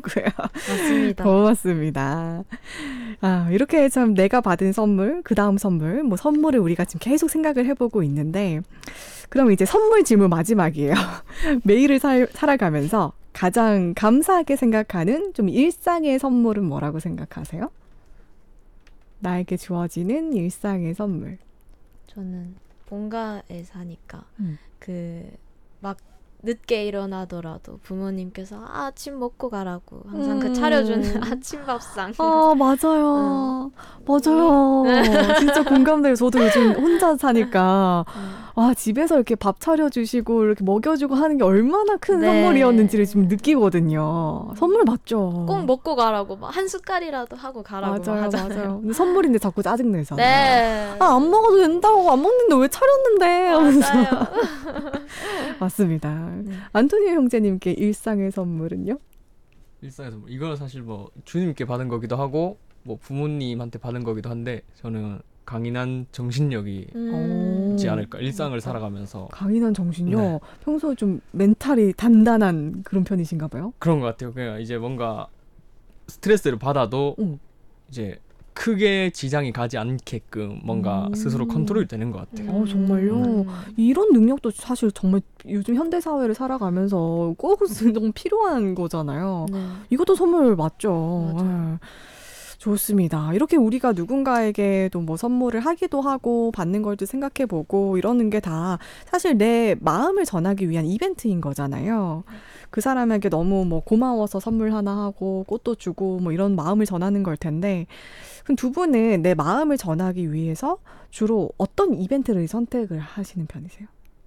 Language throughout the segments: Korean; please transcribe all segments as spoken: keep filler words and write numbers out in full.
하더라고요. 맞습니다. 고맙습니다. 아, 이렇게 참 내가 받은 선물, 그 다음 선물, 뭐 선물을 우리가 지금 계속 생각을 해보고 있는데, 그럼 이제 선물 질문 마지막이에요. 매일을 살, 살아가면서 가장 감사하게 생각하는 좀 일상의 선물은 뭐라고 생각하세요? 나에게 주어지는 일상의 선물. 저는 본가에 사니까 음. 그 막 늦게 일어나더라도 부모님께서 아, 아침 먹고 가라고 항상 음. 그 차려주는 아침밥상. 아, 맞아요. 맞아요. 진짜 공감돼요. 저도 요즘 혼자 사니까 와, 집에서 이렇게 밥 차려주시고 이렇게 먹여주고 하는 게 얼마나 큰 네. 선물이었는지를 지금 느끼거든요. 선물 맞죠? 꼭 먹고 가라고 막 한 숟갈이라도 하고 가라고 막 맞아요, 하잖아요. 맞아요. 근데 선물인데 자꾸 짜증내잖아요. 네. 아, 안 먹어도 된다고 안 먹는데 왜 차렸는데? 하면서. 맞아요. 맞습니다. 네. 안토니오 형제님께 일상의 선물은요? 일상에서 뭐 이건 사실 뭐 주님께 받은 거기도 하고 뭐 부모님한테 받은 거기도 한데 저는 강인한 정신력이 음. 있지 않을까. 일상을 살아가면서 강인한 정신요? 네. 평소에 좀 멘탈이 단단한 그런 편이신가 봐요? 그런 것 같아요. 그냥 이제 뭔가 스트레스를 받아도 응. 이제 크게 지장이 가지 않게끔 뭔가 음. 스스로 컨트롤이 되는 것 같아요. 어, 정말요? 음. 이런 능력도 사실 정말 요즘 현대사회를 살아가면서 꼭 좀 필요한 거잖아요. 네. 이것도 선물 맞죠? 맞아요. 예. 좋습니다. 이렇게 우리가 누군가에게도 뭐 선물을 하기도 하고 받는 걸도 생각해보고 이러는 게 다 사실 내 마음을 전하기 위한 이벤트인 거잖아요. 그 사람에게 너무 뭐 고마워서 선물 하나 하고 꽃도 주고 뭐 이런 마음을 전하는 걸 텐데, 그럼 두 분은 내 마음을 전하기 위해서 주로 어떤 이벤트를 선택을 하시는 편이세요?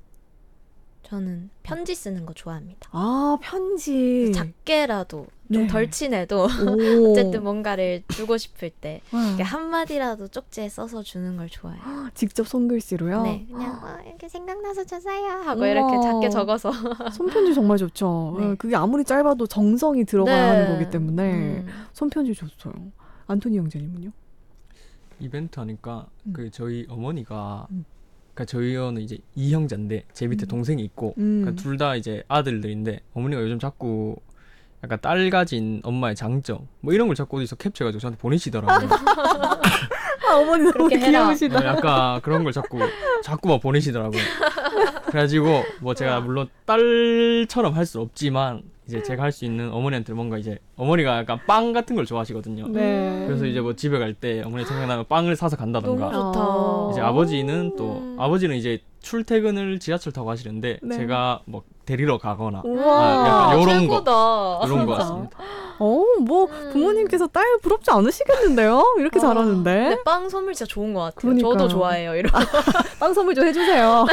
저는 편지 쓰는 거 좋아합니다. 아, 편지. 작게라도 네. 좀 덜 친해도 오. 어쨌든 뭔가를 주고 싶을 때 와. 이렇게 한마디라도 쪽지에 써서 주는 걸 좋아해요. 직접 손글씨로요? 네, 그냥 어, 이렇게 생각나서 주세요 하고 우와. 이렇게 작게 적어서. 손편지 정말 좋죠. 네. 예, 그게 아무리 짧아도 정성이 들어가야 네. 하는 거기 때문에 음. 손편지 좋죠. 안토니 형제님은요? 이벤트 하니까 음. 그 저희 어머니가 음. 그러니까 저희는 이제 이 형제인데 제 밑에 음. 동생이 있고 음. 그러니까 둘 다 이제 아들들인데 어머니가 요즘 자꾸 약간 딸 가진 엄마의 장점 뭐 이런 걸 자꾸 어디서 캡처해가지고 저한테 보내시더라고요. 아, 어머니 너무 그렇게 해라. 귀여우시다. 네, 약간 그런 걸 자꾸 자꾸 막 보내시더라고요. 그래가지고 뭐 제가 물론 딸처럼 할 수 없지만 이제 제가 할 수 있는 어머니한테 뭔가 이제 어머니가 약간 빵 같은 걸 좋아하시거든요. 네. 그래서 이제 뭐 집에 갈 때 어머니 생각나면 빵을 사서 간다던가. 너무 좋다. 어. 이제 아버지는 또 음. 아버지는 이제 출퇴근을 지하철 타고 하시는데 네. 제가 뭐 데리러 가거나 우와. 아, 약간 요런 거 최고다. 이런 거 진짜. 같습니다. 어, 뭐 음. 부모님께서 딸 부럽지 않으시겠는데요? 이렇게 아, 잘하는데. 근데 빵 선물 진짜 좋은 것 같아요. 그러니까요. 저도 좋아해요. 이런 빵 선물 좀 해주세요.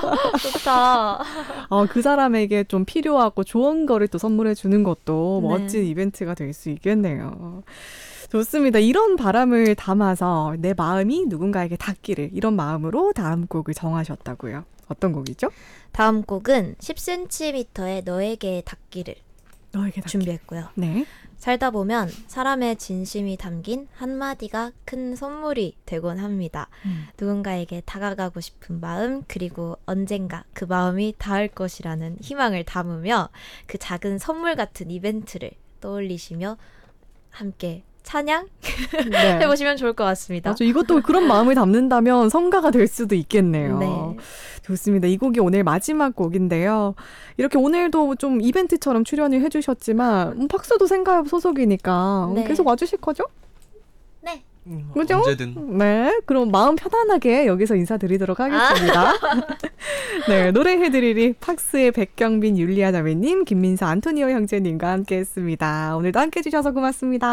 좋다. 어, 그 사람에게 좀 필요하고 좋은 거를 또 선물해 주는 것도 네. 멋진 이벤트가 될 수 있겠네요. 좋습니다. 이런 바람을 담아서 내 마음이 누군가에게 닿기를, 이런 마음으로 다음 곡을 정하셨다고요. 어떤 곡이죠? 다음 곡은 십 센티미터의 너에게 닿기를 너에게 닿기를. 준비했고요. 네. 살다 보면 사람의 진심이 담긴 한마디가 큰 선물이 되곤 합니다. 음. 누군가에게 다가가고 싶은 마음, 그리고 언젠가 그 마음이 닿을 것이라는 희망을 담으며 그 작은 선물 같은 이벤트를 떠올리시며 함께 찬양 네. 해보시면 좋을 것 같습니다. 맞아. 이것도 그런 마음을 담는다면 성가가 될 수도 있겠네요. 네. 좋습니다. 이 곡이 오늘 마지막 곡인데요. 이렇게 오늘도 좀 이벤트처럼 출연을 해주셨지만 음, 박수도 생가협 소속이니까 음, 네. 계속 와주실 거죠? 네. 음, 그죠? 언제든. 네. 그럼 마음 편안하게 여기서 인사드리도록 하겠습니다. 네. 노래해드리리 팍스의 백경빈, 율리아 자매님, 김민서, 안토니오 형제님과 함께했습니다. 오늘도 함께해 주셔서 고맙습니다.